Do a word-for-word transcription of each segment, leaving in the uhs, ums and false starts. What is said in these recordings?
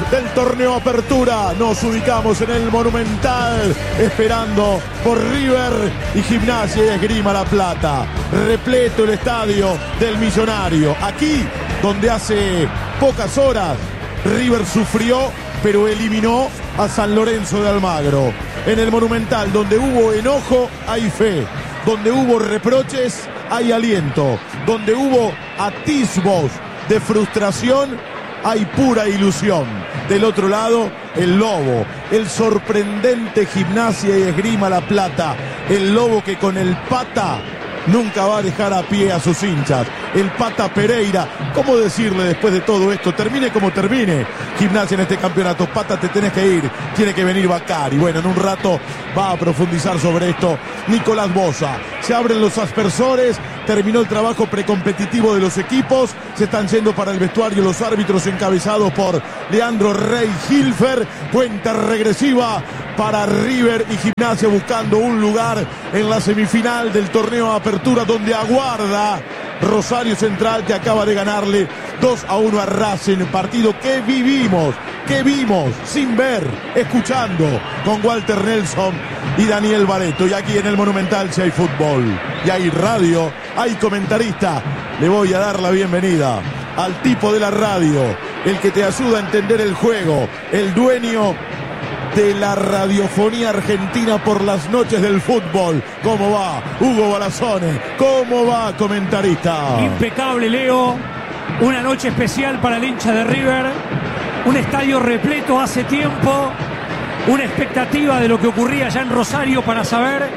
del torneo Apertura. Nos ubicamos en el Monumental, esperando por River y Gimnasia y Esgrima La Plata. Repleto el estadio del Millonario. Aquí, donde hace pocas horas River sufrió, pero eliminó a San Lorenzo de Almagro. En el Monumental, donde hubo enojo, hay fe. Donde hubo reproches, hay aliento. Donde hubo atisbos de frustración, hay pura ilusión. Del otro lado, el Lobo, el sorprendente Gimnasia y Esgrima La Plata. El Lobo que con el Pata nunca va a dejar a pie a sus hinchas. El Pata Pereira, ¿cómo decirle después de todo esto? Termine como termine Gimnasia en este campeonato. Pata, te tenés que ir, tiene que venir Bacari. Bueno, en un rato va a profundizar sobre esto Nicolás Boza. Se abren los aspersores, terminó el trabajo precompetitivo de los equipos, se están yendo para el vestuario los árbitros encabezados por Leandro Rey Hilfer. Cuenta regresiva para River y Gimnasia buscando un lugar en la semifinal del torneo Apertura, donde aguarda Rosario Central, que acaba de ganarle dos a uno a Racing. Partido que vivimos, que vimos sin ver, escuchando con Walter Nelson y Daniel Bareto. Y aquí en el Monumental si hay fútbol y hay radio, hay comentarista. Le voy a dar la bienvenida al tipo de la radio, el que te ayuda a entender el juego, el dueño de la radiofonía argentina por las noches del fútbol. ¿Cómo va, Hugo Balazone? ¿Cómo va, comentarista? Impecable, Leo. Una noche especial para el hincha de River. Un estadio repleto hace tiempo. Una expectativa de lo que ocurría allá en Rosario para saber,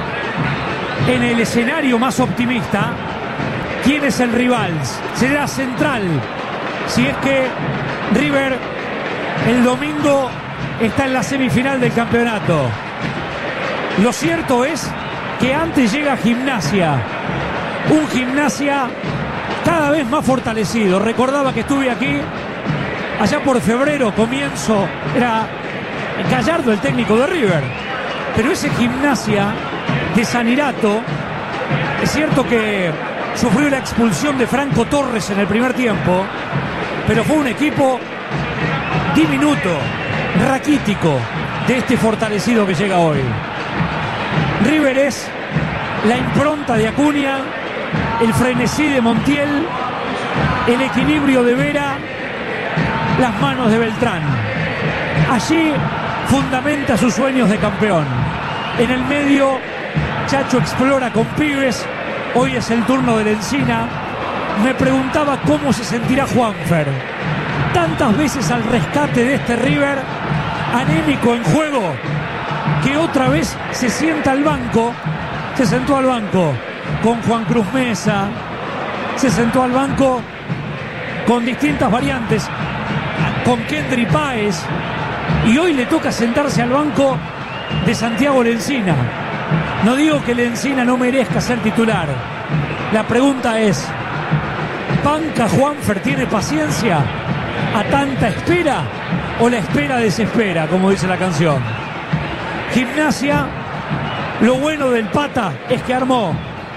en el escenario más optimista, quién es el rival. Será Central. Si es que River el domingo está en la semifinal del campeonato. Lo cierto es que antes llega Gimnasia, un Gimnasia cada vez más fortalecido. Recordaba que estuve aquí allá por febrero, comienzo, era Gallardo el técnico de River, pero ese Gimnasia de Sanirato, es cierto que sufrió la expulsión de Franco Torres en el primer tiempo, pero fue un equipo diminuto, raquítico, de este fortalecido que llega hoy. River es la impronta de Acuña, el frenesí de Montiel, el equilibrio de Vera, las manos de Beltrán. Allí fundamenta sus sueños de campeón. En el medio, Chacho explora con pibes. Hoy es el turno de Lencina. Me preguntaba cómo se sentirá Juanfer. Tantas veces al rescate de este River, anémico en juego, que otra vez se sienta al banco. Se sentó al banco con Juan Cruz Mesa, se sentó al banco con distintas variantes, con Kendry Páez, y hoy le toca sentarse al banco de Santiago Lencina. No digo que Lencina no merezca ser titular. La pregunta es, ¿banca Juanfer, tiene paciencia a tanta espera o la espera desespera, como dice la canción? Gimnasia, lo bueno del Pata es que armó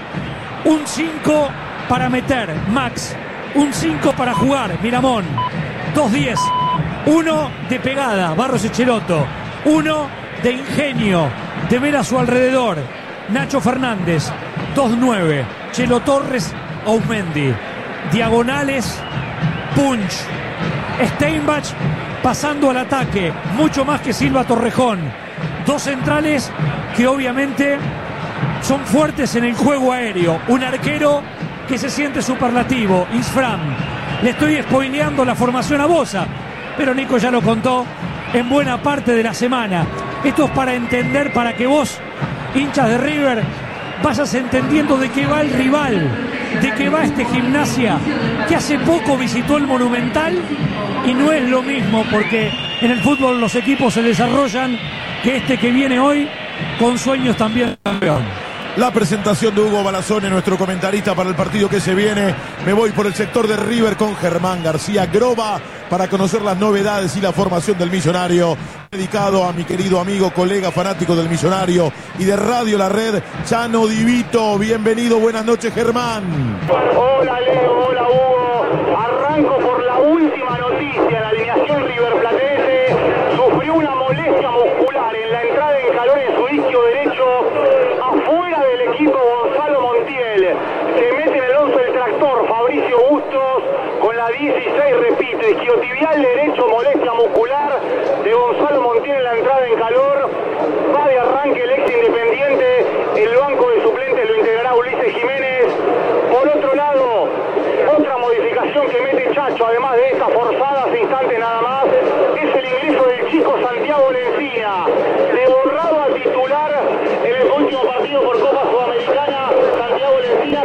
un cinco para meter Max, un cinco para jugar Miramón, dos diez, uno de pegada Barros Echeloto, uno de ingenio de ver a su alrededor Nacho Fernández, dos nueve, Chelo Torres, Aumendi, diagonales Punch, Steinbach pasando al ataque, mucho más que Silva Torrejón, dos centrales que obviamente son fuertes en el juego aéreo, un arquero que se siente superlativo, Isfram. Le estoy spoileando la formación a Boza, pero Nico ya lo contó en buena parte de la semana. Esto es para entender, para que vos, hinchas de River, vayas entendiendo de qué va el rival, de qué va este Gimnasia, que hace poco visitó el Monumental, y no es lo mismo, porque en el fútbol los equipos se desarrollan, que este que viene hoy con sueños también de campeón. La presentación de Hugo Balazone, nuestro comentarista para el partido que se viene. Me voy por el sector de River con Germán García Groba para conocer las novedades y la formación del Millonario. Dedicado a mi querido amigo, colega, fanático del Millonario y de Radio La Red, Chano Divito. Bienvenido, buenas noches, Germán. Hola, Leo, hola, Hugo. Arranco por la última noticia, la alineación atención River Platense, sufrió una molestia muscular en la entrada en calor en su isquio derecho, afuera del equipo Gonzalo Montiel. Se mete en el once el tractor Fabricio Bustos con la dieciséis, repite, isquiotibial derecho, molestia muscular de Gonzalo Montiel en la entrada en calor. Va de arranque el ex Independiente, el banco de suplentes lo integrará Ulises Jiménez. Por otro lado, otra modificación que mete Chacho, además de esta forzada hace instantes nada más, es el ingreso del chico Santiago Lencina, de borrado a titular en el último partido por Copa Sudamericana, Santiago Lencina,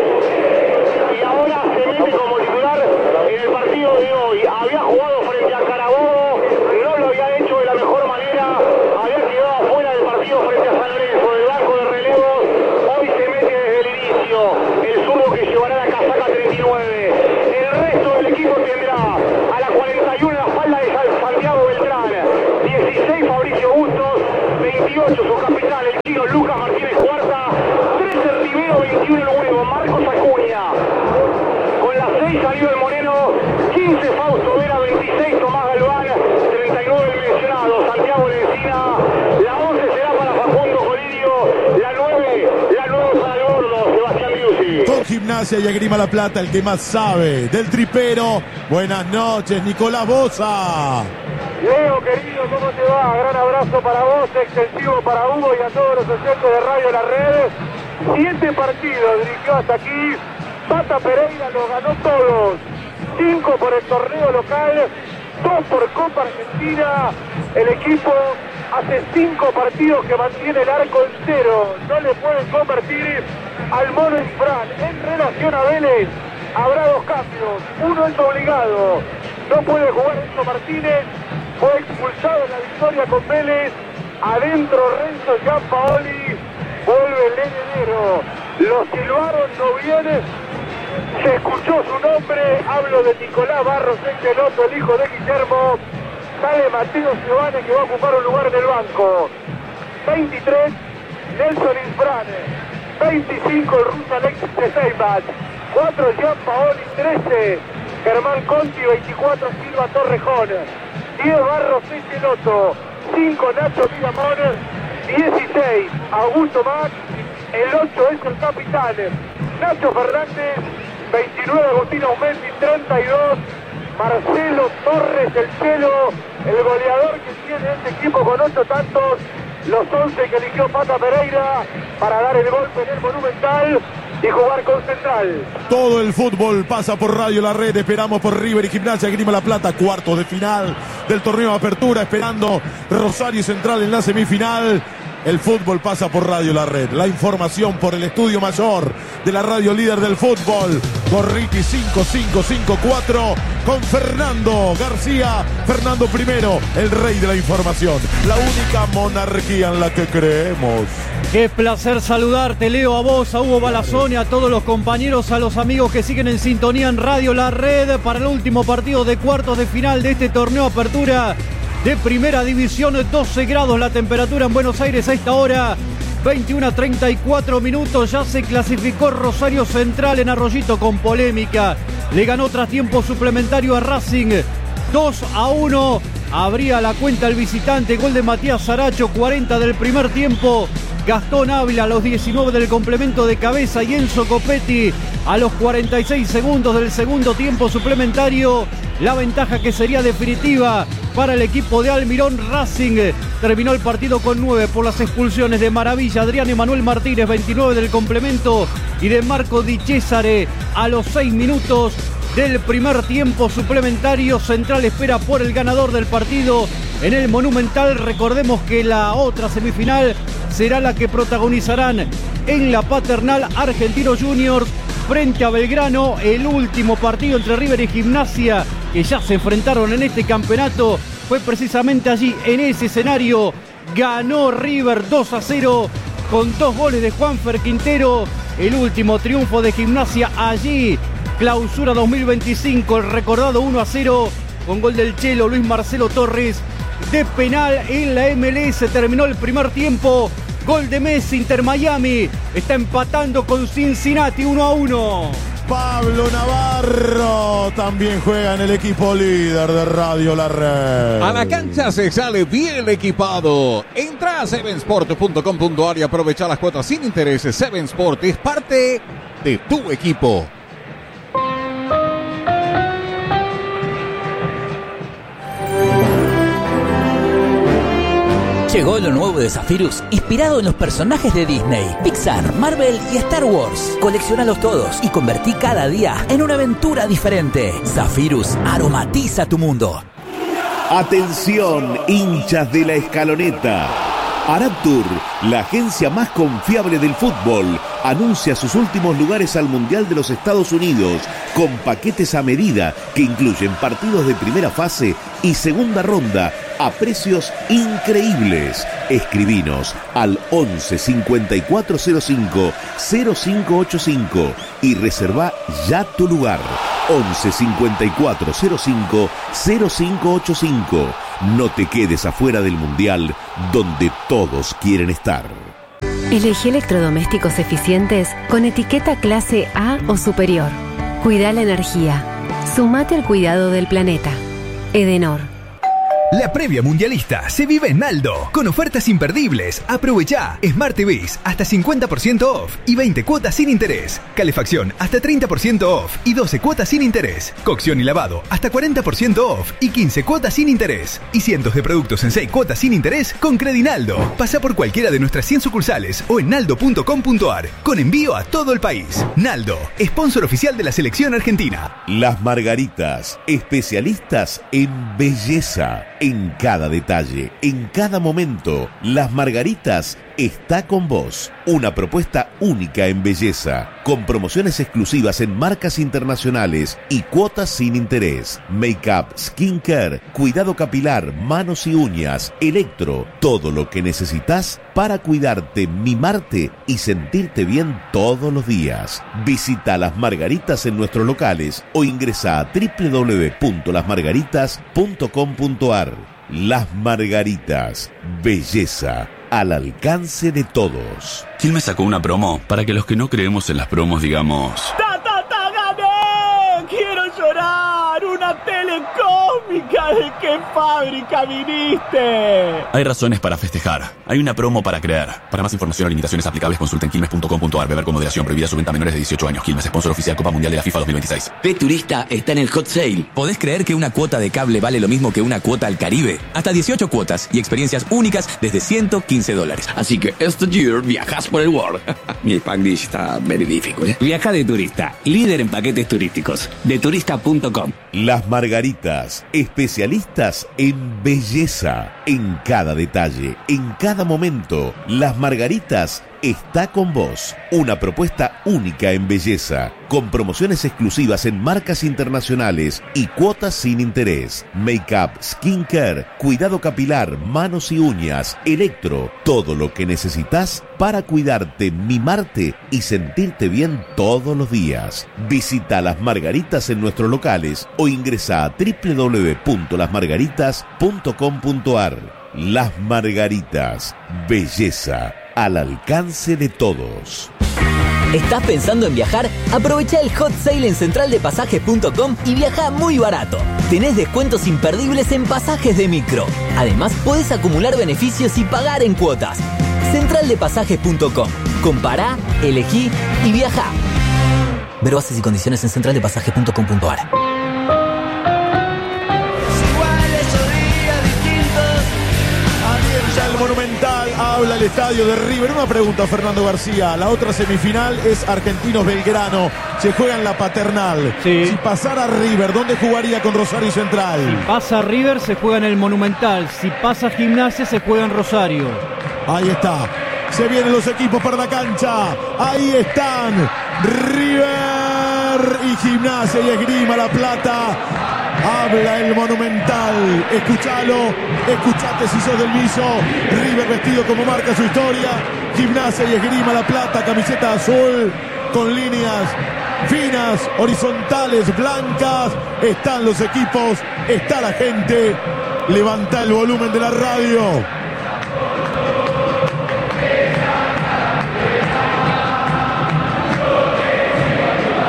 y ahora se mete como titular en el partido de hoy. Había jugado frente a Carabobo, no lo había hecho de la mejor manera, había quedado afuera del partido frente a San Lorenzo, del banco de relevos. Hoy se mete desde el inicio el zurdo que llevará la casaca treinta y nueve. El resto del equipo tendrá a la cuarenta y uno la espalda de Santiago Beltrán, dieciséis Fabricio Bustos, veintiocho su capitán, el chino Lucas Martínez Cuarta, trece Rivero, veintiuno el huevo, Marcos Acuña, con las seis Aníbal Moreno, quince Fausto Vera, veintiséis Tomás Galván, treinta y nueve el mencionado Santiago Lencina, la once será para Facundo Colidio, la nueve, la nueve para el gordo Sebastián Biusi. Con Gimnasia y Esgrima La Plata, el que más sabe del tripero. Buenas noches, Nicolás Boza. Leo, querido, ¿cómo te va? Gran abrazo para vos, extensivo para Hugo y a todos los oyentes de Radio Las Redes. Siete partidos dirigió hasta aquí. Pata Pereira los ganó todos. Cinco por el torneo local, dos por Copa Argentina. El equipo hace cinco partidos que mantiene el arco en cero. No le pueden convertir al Mono Infran. En relación a Vélez, habrá dos cambios. Uno es obligado. No puede jugar Enzo Martínez. Fue expulsado en la victoria con Vélez. Adentro Renzo Giampaoli. Vuelve el heredero. Los silbaron, no viene. Se escuchó su nombre. Hablo de Nicolás Barros Engeloto, el hijo de Guillermo. Sale Mateo Giovanni, que va a ocupar un lugar en el banco. veintitrés, Nelson Infrane. veinticinco, el ruso Alexis de Seibat. cuatro, Giampaoli. trece, Germán Conti. veinticuatro, Silva Torrejón. diez, Barros Engeloto. cinco, Nacho Miramón. dieciséis, Augusto Max. El ocho es el capitán Nacho Fernández. veintinueve, Agustín Aumenti. treinta y dos, Marcelo Torres, el Chelo, el goleador que tiene este equipo con ocho tantos. Los once que eligió Pata Pereira para dar el golpe en el Monumental y jugar con Central. Todo el fútbol pasa por Radio La Red. Esperamos por River y Gimnasia Esgrima La Plata, cuartos de final del torneo de apertura, esperando Rosario Central en la semifinal. El fútbol pasa por Radio La Red. La información por el estudio mayor de la radio líder del fútbol. Gorriti cinco cinco cinco cuatro con Fernando García. Fernando primero, el rey de la información. La única monarquía en la que creemos. Qué placer saludarte, Leo, a vos, a Hugo Balazón y a todos los compañeros, a los amigos que siguen en sintonía en Radio La Red para el último partido de cuartos de final de este torneo apertura de Primera División. Doce grados la temperatura en Buenos Aires a esta hora, veintiuno a treinta y cuatro minutos. Ya se clasificó Rosario Central en Arroyito con polémica. Le ganó tras tiempo suplementario a Racing dos a uno. Abría la cuenta el visitante, gol de Matías Saracho, cuarenta del primer tiempo. Gastón Ávila a los diecinueve del complemento de cabeza y Enzo Copetti a los cuarenta y seis segundos del segundo tiempo suplementario. La ventaja que sería definitiva para el equipo de Almirón. Racing terminó el partido con nueve por las expulsiones de Maravilla, Adrián Emanuel Martínez, veintinueve del complemento, y de Marco Di Cesare a los seis minutos del primer tiempo suplementario. Central espera por el ganador del partido en el Monumental. Recordemos que la otra semifinal será la que protagonizarán en la Paternal Argentinos Juniors frente a Belgrano. El último partido entre River y Gimnasia, que ya se enfrentaron en este campeonato, fue precisamente allí, en ese escenario. Ganó River dos a cero con dos goles de Juanfer Quintero. El último triunfo de Gimnasia allí, clausura dos mil veinticinco, el recordado uno a cero con gol del Chelo Luis Marcelo Torres de penal. En la M L S terminó el primer tiempo, gol de Messi. Inter Miami está empatando con Cincinnati uno a uno. Pablo Navarro también juega en el equipo líder de Radio La Red. A la cancha se sale bien equipado. Entra a seven sport punto com punto a r y aprovecha las cuotas sin intereses. Seven Sport es parte de tu equipo. Llegó lo nuevo de Zephyrus, inspirado en los personajes de Disney, Pixar, Marvel y Star Wars. Colecciónalos todos y convertí cada día en una aventura diferente. Zephyrus aromatiza tu mundo. Atención, hinchas de la Escaloneta. Araptur, la agencia más confiable del fútbol, anuncia sus últimos lugares al Mundial de los Estados Unidos con paquetes a medida que incluyen partidos de primera fase y segunda ronda a precios increíbles. Escribinos al once cincuenta y cuatro cero cinco cero cinco ochenta y cinco y reserva ya tu lugar. once cincuenta y cuatro cero cinco cero cinco ochenta y cinco. No te quedes afuera del Mundial, donde todos quieren estar. Elegí electrodomésticos eficientes con etiqueta clase A o superior. Cuida la energía. Sumate al cuidado del planeta. Edenor. La previa mundialista se vive en Naldo, con ofertas imperdibles. Aprovecha Smart T Vs hasta cincuenta por ciento off y veinte cuotas sin interés. Calefacción hasta treinta por ciento off y doce cuotas sin interés. Cocción y lavado hasta cuarenta por ciento off y quince cuotas sin interés. Y cientos de productos en seis cuotas sin interés con Credinaldo. Pasa por cualquiera de nuestras cien sucursales o en naldo punto com punto a r con envío a todo el país. Naldo, sponsor oficial de la selección argentina. Las Margaritas, especialistas en belleza. En cada detalle, en cada momento, Las Margaritas está con vos. Una propuesta única en belleza, con promociones exclusivas en marcas internacionales y cuotas sin interés. Make-up, skincare, cuidado capilar, manos y uñas, electro, todo lo que necesitas para cuidarte, mimarte y sentirte bien todos los días. Visita Las Margaritas en nuestros locales o ingresa a doble u doble u doble u punto las margaritas punto com punto a r. Las Margaritas, belleza al alcance de todos. ¿Quién me sacó una promo? Para que los que no creemos en las promos digamos... ¡Ta, ta, ta, gané! ¡Quiero llorar! ¡Una telecómica! ¿De qué fábrica viniste? Hay razones para festejar. Hay una promo para creer. Para más información o limitaciones aplicables consulten quilmes punto com punto a r. Beber con moderación. Prohibida su venta a menores de dieciocho años. Quilmes, sponsor oficial Copa Mundial de la FIFA dos mil veintiséis. P Turista está en el hot sale. ¿Podés creer que una cuota de cable vale lo mismo que una cuota al Caribe? Hasta dieciocho cuotas y experiencias únicas desde ciento quince dólares. Así que este year viajas por el world. Mi Spanglish está very difficult, ¿eh? Viaja de turista. Líder en paquetes turísticos. de turista punto com. Las Margaritas, especialistas en belleza. En cada detalle, en cada momento, Las Margaritas está con vos. Una propuesta única en belleza, con promociones exclusivas en marcas internacionales y cuotas sin interés. Make-up, skincare, cuidado capilar, manos y uñas, electro, todo lo que necesitas para cuidarte, mimarte y sentirte bien todos los días. Visita Las Margaritas en nuestros locales o ingresa a doble u doble u doble u punto las margaritas punto com punto a r. Las Margaritas, belleza al alcance de todos. ¿Estás pensando en viajar? Aprovecha el hot sale en central de pasajes punto com y viaja muy barato. Tenés descuentos imperdibles en pasajes de micro. Además, podés acumular beneficios y pagar en cuotas. central de pasajes punto com. Compará, elegí y viajá. Ver bases y condiciones en central de pasajes punto com punto a r. El Monumental habla el estadio de River. Una pregunta, Fernando García. La otra semifinal es Argentinos Belgrano. Se juega en la Paternal. Sí. Si pasara River, ¿dónde jugaría con Rosario Central? Si pasa River, se juega en el Monumental. Si pasa Gimnasia, se juega en Rosario. Ahí está. Se vienen los equipos para la cancha. Ahí están. River y Gimnasia y Esgrima La Plata. Habla el Monumental. Escúchalo. Escuchate si sos del Viso. River vestido como marca su historia. Gimnasia y Esgrima La Plata. Camiseta azul con líneas finas, horizontales, blancas. Están los equipos. Está la gente. Levanta el volumen de la radio.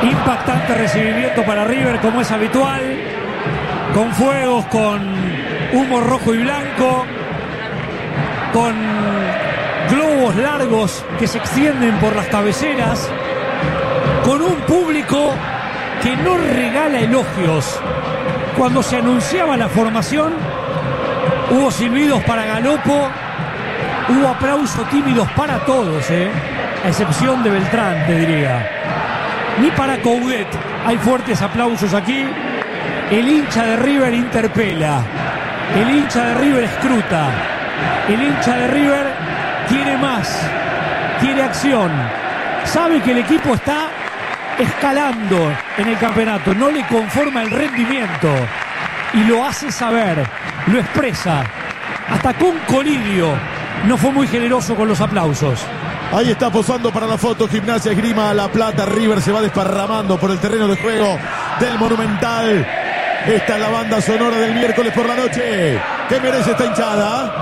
Impactante recibimiento para River, como es habitual, con fuegos, con humo rojo y blanco, con globos largos que se extienden por las cabeceras, con un público que no regala elogios. Cuando se anunciaba la formación, hubo silbidos para Galopo, hubo aplausos tímidos para todos, ¿eh? A excepción de Beltrán, te diría. Ni para Coudet hay fuertes aplausos aquí. El hincha de River interpela, el hincha de River escruta, el hincha de River quiere más, quiere acción, sabe que el equipo está escalando en el campeonato, no le conforma el rendimiento y lo hace saber, lo expresa. Hasta con Colidio no fue muy generoso con los aplausos. Ahí está posando para la foto Gimnasia Esgrima La Plata. River se va desparramando por el terreno de juego del Monumental. Esta es la banda sonora del miércoles por la noche. ¿Qué merece esta hinchada?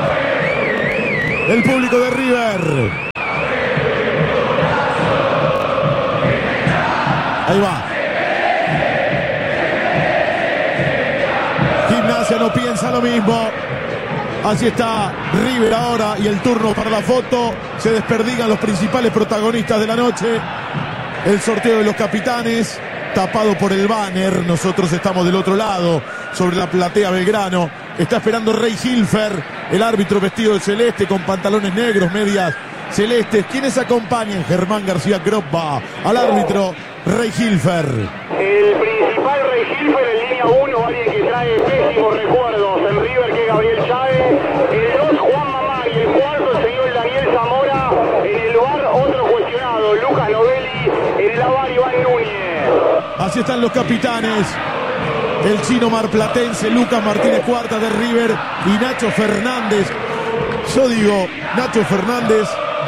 El público de River. Ahí va. Gimnasia no piensa lo mismo. Así está River ahora y el turno para la foto. Se desperdigan los principales protagonistas de la noche. El sorteo de los capitanes, tapado por el banner. Nosotros estamos del otro lado, sobre la platea Belgrano. Está esperando Rey Hilfer, el árbitro vestido de celeste con pantalones negros, medias celestes. ¿Quiénes acompañan? Germán García Groppa, al árbitro Rey Hilfer. El principal Rey Hilfer en línea uno, alguien que trae pésimos recuerdos en River, que es Gabriel Chávez. El dos, Juan Mamá, y el cuarto, el señor Daniel Zamora. En el bar, otro cuestionado, Lucas Novelli. En el avar, Iván Núñez. Así están los capitanes. El chino marplatense Lucas Martínez Cuarta de River y Nacho Fernández. Yo digo, Nacho Fernández,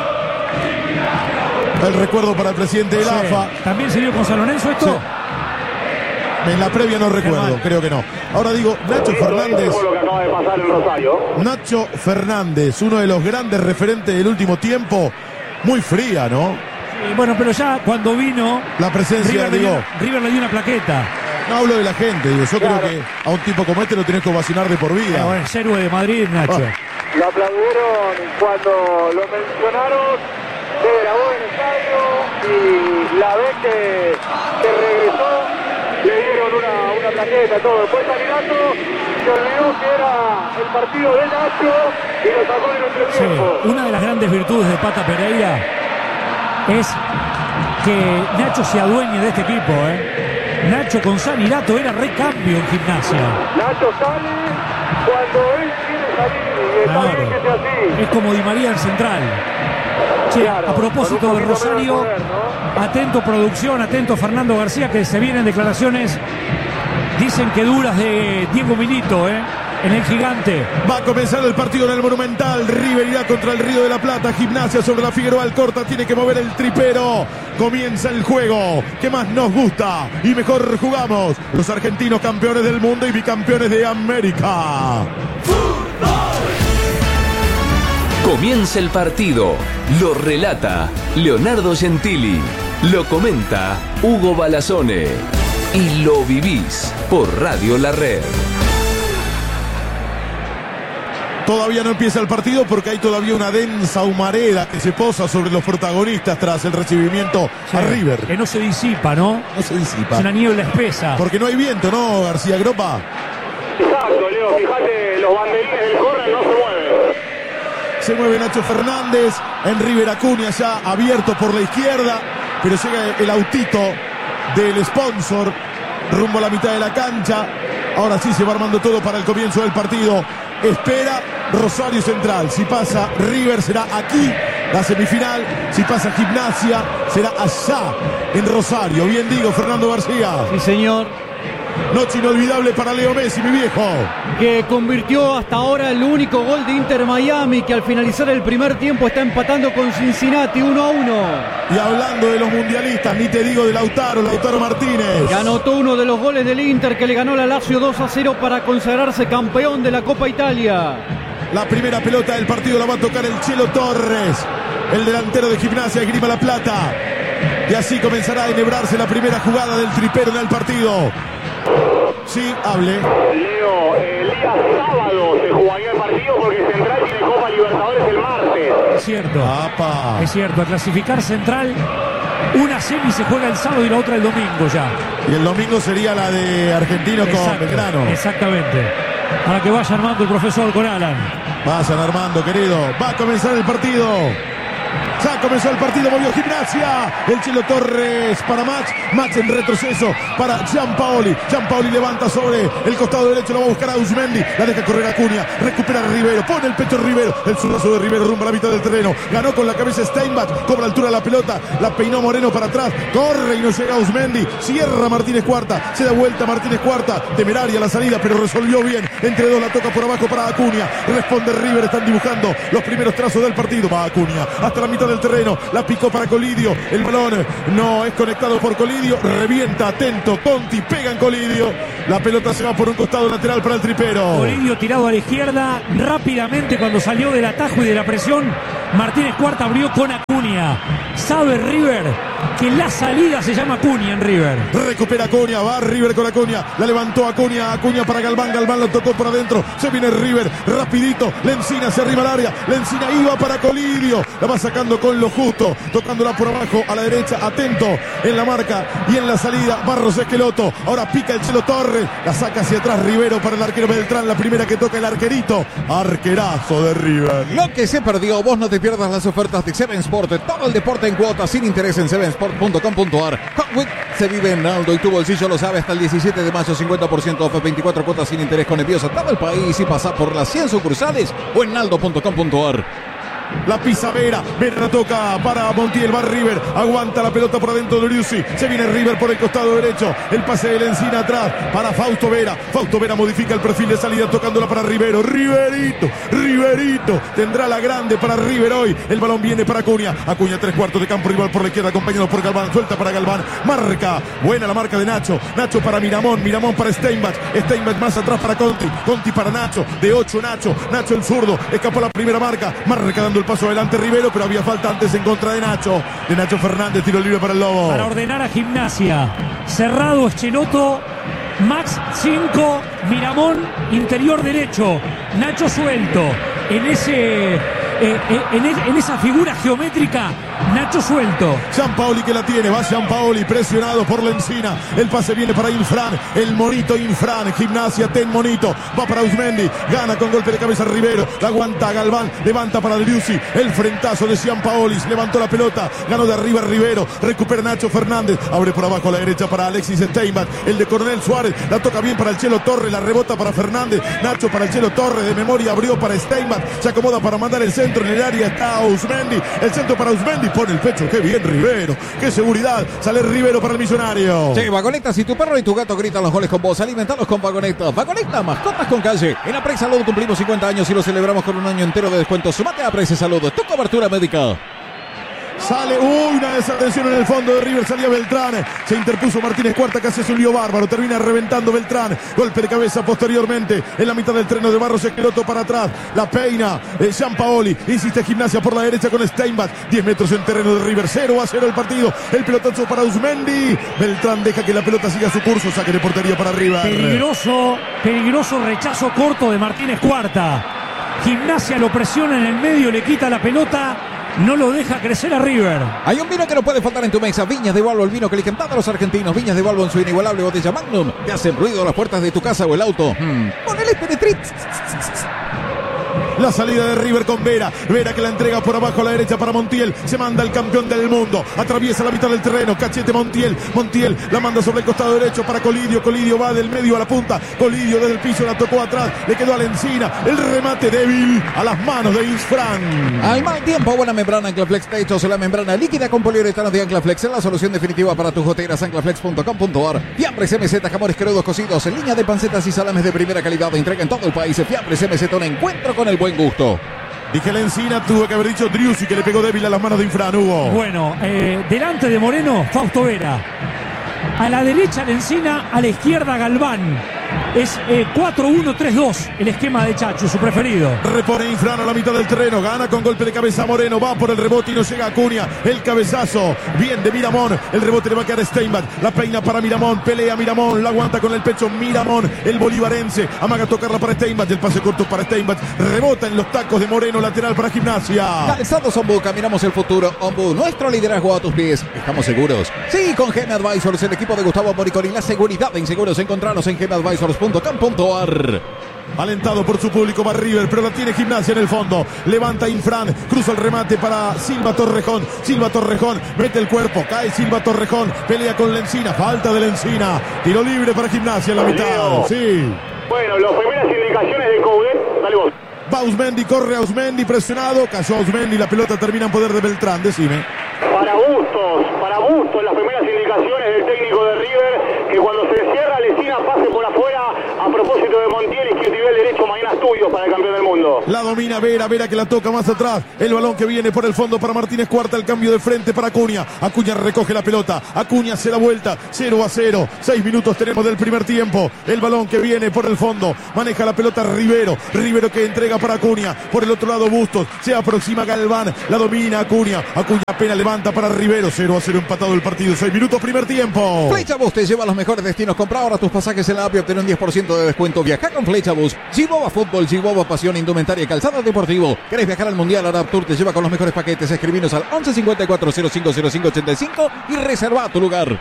el recuerdo para el presidente del sí. A F A. ¿También se dio con San Lorenzo esto? Sí. En la previa no recuerdo, creo que no. Ahora digo, Nacho Eso Fernández. fue lo que acaba de pasar en Rosario. Nacho Fernández, uno de los grandes referentes del último tiempo. Muy fría, ¿no? Sí, bueno, pero ya cuando vino la presencia, River, digo, le dio, River le dio una plaqueta. No hablo de la gente, digo, yo claro. creo que a un tipo como este lo tenés que ovacionar de por vida. Ah, bueno, es héroe de Madrid, Nacho. Ah. Lo aplaudieron cuando lo mencionaron, se grabó en el estadio y la vez que, que regresó le dieron una, una plaqueta, todo. Después Sanirato se olvidó que era el partido de Nacho y lo sacó en el entretiempo. Sí, una de las grandes virtudes de Pata Pereira es que Nacho se adueñe de este equipo, ¿eh? Nacho con Sanirato era recambio en Gimnasia. Nacho sale cuando él quiere salir y está Claro. bien que sea así. Es como Di María en Central. Che, Claro, a propósito con un de poquito Rosario, menos de poder, ¿no? atento producción, atento Fernando García, que se vienen declaraciones, dicen que duras de Diego Milito, ¿eh? En el Gigante. Va a comenzar el partido en el Monumental. River irá contra el Río de la Plata. Gimnasia sobre la Figueroa Alcorta. Tiene que mover el tripero. Comienza el juego que más nos gusta y mejor jugamos. Los argentinos, campeones del mundo y bicampeones de América. Comienza el partido. Lo relata Leonardo Gentili. Lo comenta Hugo Balazone. Y lo vivís por Radio La Red. Todavía no empieza el partido porque hay todavía una densa humareda que se posa sobre los protagonistas tras el recibimiento Sí, a River. que no se disipa, ¿no? No se disipa. Es una niebla espesa. Porque no hay viento, ¿no, García Groppa? Exacto, Leo, fíjate, los banderines del córner no se mueven. Se mueve Nacho Fernández, en River Acuña ya abierto por la izquierda, pero llega el autito del sponsor rumbo a la mitad de la cancha. Ahora sí se va armando todo para el comienzo del partido. Espera Rosario Central. Si pasa River será aquí la semifinal. Si pasa Gimnasia será allá en Rosario. Bien digo, Fernando García. Sí, señor. Noche inolvidable para Leo Messi, mi viejo. Que convirtió hasta ahora el único gol de Inter Miami, que al finalizar el primer tiempo está empatando con Cincinnati uno a uno. Y hablando de los mundialistas, ni te digo de Lautaro, Lautaro Martínez. Que anotó uno de los goles del Inter, que le ganó la Lazio dos a cero para consagrarse campeón de la Copa Italia. La primera pelota del partido la va a tocar el Chelo Torres, el delantero de Gimnasia Esgrima La Plata. Y así comenzará a enhebrarse la primera jugada del tripero en el partido. Sí, hable. Leo, el día sábado se jugaría el partido porque Central tiene Copa Libertadores el martes. Es cierto. Apa. Es cierto, a clasificar Central, una semi se juega el sábado y la otra el domingo ya. Y el domingo sería la de Argentino Exacto, con Belgrano. Exactamente. Para que vaya armando el profesor con Alan. Vayan armando, querido. Va a comenzar el partido. Ya comenzó el partido, volvió Gimnasia. El Chelo Torres para Max. Max en retroceso para Gianpaoli. Gianpaoli levanta sobre el costado derecho. Lo va a buscar a Uzmendi. La deja correr a Acuña. Recupera a Rivero. Pone el pecho Rivero. El zurdazo de Rivero rumbo a la mitad del terreno. Ganó con la cabeza Steinbach. Cobra altura la pelota. La peinó Moreno para atrás. Corre y no llega a Uzmendi. Cierra Martínez Cuarta. Se da vuelta Martínez Cuarta. Temeraria la salida, pero resolvió bien. Entre dos la toca por abajo para Acuña. Responde River. Están dibujando los primeros trazos del partido. Va Acuña. Hasta la mitad del terreno, la picó para Colidio, el balón no es conectado por Colidio, revienta, atento, Conti, pega en Colidio, la pelota se va por un costado lateral para el tripero. Colidio tirado a la izquierda, rápidamente cuando salió del atajo y de la presión, Martínez Cuarta abrió con Acuña. Sabe River que la salida se llama Acuña en River. Recupera Acuña, va River con Acuña, la levantó Acuña, Acuña para Galván, Galván lo tocó por adentro, se viene River, rapidito, Lencina se arriba al área, Lencina iba para Colidio, la va sacando con lo justo, tocándola por abajo a la derecha, atento en la marca y en la salida, Barros Esqueloto, ahora pica el Chelo Torres, la saca hacia atrás Rivero para el arquero Beltrán, la primera que toca el arquerito, arquerazo de River. Lo que se perdió, vos no te pierdas las ofertas de Seven Sport, todo el deporte en cuotas sin interés en seven sport punto com punto ar. Hot Week se vive en Naldo y tu bolsillo lo sabe. Hasta el diecisiete de mayo, cincuenta por ciento off, veinticuatro cuotas sin interés con envíos a todo el país y pasa por las cien sucursales o en naldo punto com punto ar. La pisa Vera, Vera la toca para Montiel, va River, aguanta la pelota por adentro de Driussi, se viene River por el costado derecho, el pase de Lencina atrás para Fausto Vera, Fausto Vera modifica el perfil de salida tocándola para Rivero, Riverito, Riverito, tendrá la grande para River hoy, el balón viene para Acuña, Acuña tres cuartos de campo rival por la izquierda, acompañado por Galván, suelta para Galván, marca, buena la marca de Nacho, Nacho para Miramón, Miramón para Steinbach, Steinbach más atrás para Conti, Conti para Nacho, de ocho Nacho, Nacho el zurdo, escapó la primera marca, marca dando el paso adelante Rivero, pero había falta antes en contra de Nacho, de Nacho Fernández, tiro libre para el Lobo. Para ordenar a Gimnasia, cerrado Esqueloto, Max cinco, Miramón, interior derecho, Nacho suelto, en ese... Eh, eh, en, el, en esa figura geométrica, Nacho suelto. Gianpaoli que la tiene, va Gianpaoli presionado por Lencina, el pase viene para Infran, el monito Infran, Gimnasia ten monito, va para Uzmendi, gana con golpe de cabeza Rivero, la aguanta Galván, levanta para Driussi, el frentazo de Gianpaoli, levantó la pelota, ganó de arriba Rivero, recupera Nacho Fernández, abre por abajo a la derecha para Alexis Steinbach, el de Coronel Suárez, la toca bien para el Chelo Torres, la rebota para Fernández, Nacho para el Chelo Torres, de memoria abrió para Steinbach, se acomoda para mandar el centro, en el área está Uzmendi, el centro para Uzmendi, pone el pecho, qué bien Rivero, qué seguridad, sale Rivero para el Millonario. Sí, Vagoneta, si tu perro y tu gato gritan los goles con vos, alimentalos con Vagoneta. Vagoneta, mascotas con calle. En Apres Salud cumplimos cincuenta años y lo celebramos con un año entero de descuento. Sumate a Apres Salud, tu cobertura médica. Sale, uy, una desatención en el fondo de River, salía Beltrán, se interpuso Martínez Cuarta, casi hace un lío bárbaro, termina reventando Beltrán, golpe de cabeza posteriormente, en la mitad del terreno de Barros Esqueloto para atrás, la peina, eh, Gianpaoli, insiste Gimnasia por la derecha con Steinbach, diez metros en terreno de River, cero a cero el partido, el pelotazo para Uzmendi, Beltrán deja que la pelota siga su curso, saque de portería para River. Peligroso, peligroso rechazo corto de Martínez Cuarta, Gimnasia lo presiona en el medio, le quita la pelota, no lo deja crecer a River. Hay un vino que no puede faltar en tu mesa. Viñas de Balbo, el vino que eligen tanto los argentinos. Viñas de Balbo en su inigualable botella Magnum. Te hacen ruido a las puertas de tu casa o el auto. Hmm. Ponele Penetrit. La salida de River con Vera. Vera que la entrega por abajo a la derecha para Montiel. Se manda el campeón del mundo. Atraviesa la mitad del terreno. Cachete Montiel. Montiel la manda sobre el costado derecho para Colidio. Colidio va del medio a la punta. Colidio desde el piso la tocó atrás. Le quedó a Lencina. El remate débil a las manos de Infran. Al mal tiempo, buena membrana Anclaflex Techos. La membrana líquida con poliuretano de Anclaflex. Es la solución definitiva para tus goteras. Anclaflex punto com punto ar. Fiambres M Z, jamones crudos cocidos en línea de pancetas y salames de primera calidad. De entrega en todo el país. Fiambres M Z, un encuentro con el buen gusto. Dije Lencina, tuvo que haber dicho Driussi que le pegó débil a las manos de Infran, Hugo. Bueno, eh, delante de Moreno, Fausto Vera. A la derecha Lencina, a la izquierda Galván. Es eh, cuatro uno tres dos el esquema de Chacho, su preferido. Repone Infran a la mitad del terreno, gana con golpe de cabeza Moreno, va por el rebote y no llega Acuña. El cabezazo, bien de Miramón, el rebote le va a quedar a Steinbach, la peina para Miramón, pelea Miramón, la aguanta con el pecho Miramón, el bolivarense, amaga tocarla para Steinbach, el pase corto para Steinbach, rebota en los tacos de Moreno, lateral para Gimnasia. Calzados Ombu, caminamos el futuro. Ombu, nuestro liderazgo a tus pies. ¿Estamos seguros? Sí, con G M Advisors, el equipo de Gustavo Moriconi, la seguridad en seguros. Encontranos en gem advisors punto com punto ar. Alentado por su público va River, pero la tiene Gimnasia en el fondo. Levanta Infran, cruza el remate para Silva Torrejón. Silva Torrejón mete el cuerpo, cae Silva Torrejón, pelea con Lencina, falta de Lencina. Tiro libre para Gimnasia en la mitad. Sí. Bueno, las primeras indicaciones de Coudet. Dale vos. Va Ausmendi, corre Ausmendi, presionado. Cayó Ausmendi, la pelota termina en poder de Beltrán. Decime. Para Bustos, para Bustos, las primeras indicaciones del técnico de River, que cuando se cierra Lencina pase por afuera, a propósito de Montiel, izquierdo el derecho, mañana estudios para el campeón del mundo. La domina Vera, Vera que la toca más atrás, el balón que viene por el fondo para Martínez Cuarta, el cambio de frente para Acuña, Acuña recoge la pelota, Acuña se da vuelta, cero a cero, seis minutos tenemos del primer tiempo, el balón que viene por el fondo, maneja la pelota Rivero, Rivero que entrega para Acuña, por el otro lado Bustos, se aproxima Galván, la domina Acuña, Acuña apenas levanta para Rivero, cero a cero empatado el partido, seis minutos primer tiempo. Flechabus te lleva a los mejores destinos, compra ahora tus pasajes en la app y obtén un diez por ciento de descuento, viaja con Flechabus, Giboba Fútbol, Giboba Pasión, Indumentaria y Calzado Deportivo. ¿Querés viajar al Mundial? Arab Tour te lleva con los mejores paquetes, escribinos al once cincuenta y cuatro cero cinco cero cinco ochenta y cinco y reserva tu lugar.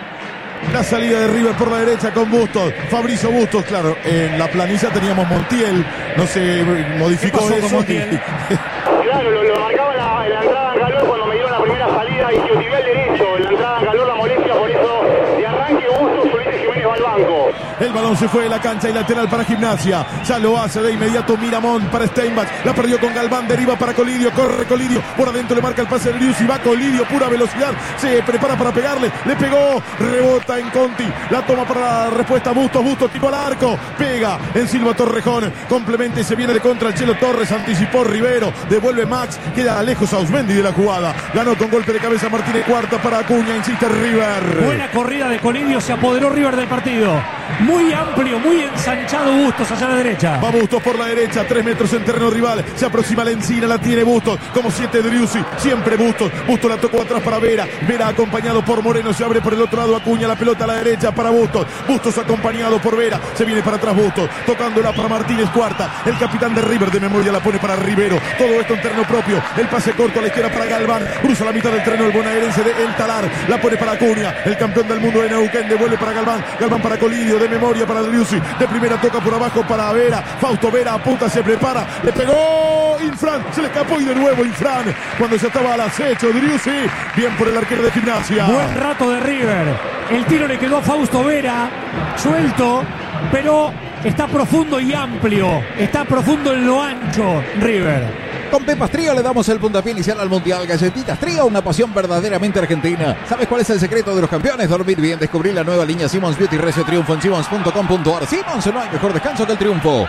La salida de River por la derecha con Bustos, Fabricio Bustos, claro, en la planilla teníamos Montiel, no se modificó ¿Qué pasó eso. con Montiel? Claro, lo, lo marcaba la, en la entrada en calor cuando me dieron la primera salida, isquiotibial derecho, en la entrada en calor la molestia, por eso de arranque Bustos, Ulises Jiménez va al banco. El balón se fue de la cancha y lateral para Gimnasia. Ya lo hace de inmediato Miramón para Steinbach. La perdió con Galván, deriva para Colidio. Corre Colidio. Por adentro le marca el pase de Rius y va Colidio, pura velocidad. Se prepara para pegarle. Le pegó. Rebota en Conti. La toma para la respuesta Bustos. Bustos tipo al arco. Pega en Silva Torrejón. Complementa y se viene de contra el Chelo Torres. Anticipó Rivero. Devuelve Max. Queda lejos Ausmendi de la jugada. Ganó con golpe de cabeza Martínez Cuarta para Acuña. Insiste River. Buena corrida de Colidio. Se apoderó River del partido. Muy amplio, muy ensanchado Bustos hacia la derecha. Va Bustos por la derecha, tres metros en terreno rival. Se aproxima la Encina, la tiene Bustos. Como siete Driussi, siempre Bustos. Bustos la tocó atrás para Vera. Vera acompañado por Moreno, se abre por el otro lado Acuña, la pelota a la derecha para Bustos. Bustos acompañado por Vera. Se viene para atrás Bustos, tocándola para Martínez Cuarta. El capitán de River de memoria la pone para Rivero. Todo esto en terreno propio. El pase corto a la izquierda para Galván. Cruza la mitad del terreno el bonaerense de El Talar. La pone para Acuña, el campeón del mundo de Neuquén. Devuelve para Galván. Galván para Colidio, de memoria para Driussi. De primera toca por abajo para Vera. Fausto Vera apunta, se prepara. Le pegó Infran. Se le escapó y de nuevo Infran. Cuando ya estaba al acecho Driussi. Bien por el arquero de Gimnasia. Buen rato de River. El tiro le quedó a Fausto Vera. Suelto. Pero está profundo y amplio. Está profundo en lo ancho River. Con Pepas Trío le damos el puntapié inicial al Mundial. Galletitas Trío, una pasión verdaderamente argentina. ¿Sabes cuál es el secreto de los campeones? Dormir bien. Descubrir la nueva línea Simmons Beauty Recio Triunfo en simmons punto com punto ar. Simmons, no hay mejor descanso que el triunfo.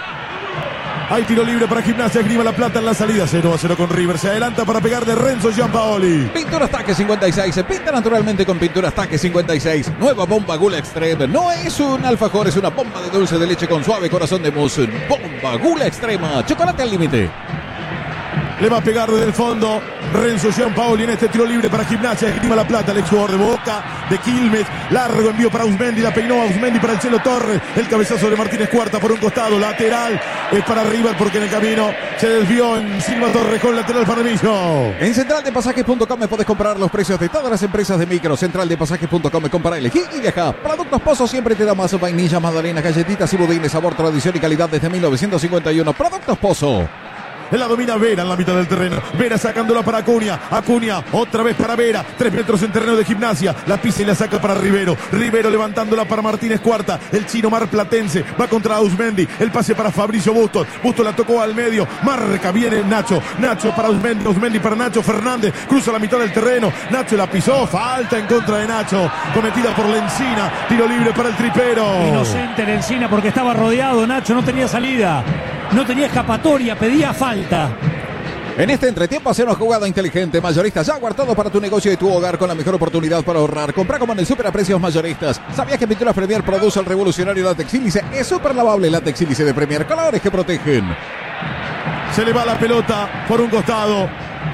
Hay tiro libre para Gimnasia, Grima La Plata en la salida, cero a cero con River. Se adelanta para pegar de Renzo Giampaoli. Pinturas Taque cincuenta y seis, se pinta naturalmente con Pinturas Taque cincuenta y seis. Nueva bomba Gula Extreme. No es un alfajor, es una bomba de dulce de leche con suave corazón de mousse. Bomba Gula Extrema, chocolate al límite. Le va a pegar desde el fondo Renzo Giampaoli en este tiro libre para Gimnasia. Esgrima La Plata, el ex jugador de Boca, de Quilmes. Largo envío para Ausmendi, la peinó Ausmendi para el Chelo Torres. El cabezazo de Martínez Cuarta por un costado, lateral. Es para River porque en el camino se desvió en Silva Torrejón, lateral para Millo. En central de pasajes punto com me podés comprar los precios de todas las empresas de micro. central de pasajes punto com me compra, elegí y viaja. Productos Pozo siempre te da más vainilla, magdalenas, galletitas y budines, sabor, tradición y calidad desde mil novecientos cincuenta y uno. Productos Pozo. En la domina Vera en la mitad del terreno. Vera sacándola para Acuña. Acuña otra vez para Vera. Tres metros en terreno de Gimnasia. La pisa y la saca para Rivero. Rivero levantándola para Martínez Cuarta. El chino marplatense va contra Ausmendi. El pase para Fabricio Bustos. Bustos la tocó al medio. Marca, viene Nacho. Nacho para Ausmendi. Ausmendi para Nacho Fernández. Cruza la mitad del terreno. Nacho la pisó. Falta en contra de Nacho. Cometida por Lencina. Tiro libre para el tripero. Inocente Lencina porque estaba rodeado. Nacho no tenía salida. No tenía escapatoria, pedía falta. En este entretiempo, hacer una jugada inteligente. Mayoristas Jaguar, todo para tu negocio y tu hogar con la mejor oportunidad para ahorrar. Compra como en el super a precios mayoristas. ¿Sabías que Pinturas Premier produce el revolucionario látex sílice? Es súper lavable látex sílice de Premier. Colores que protegen. Se le va la pelota por un costado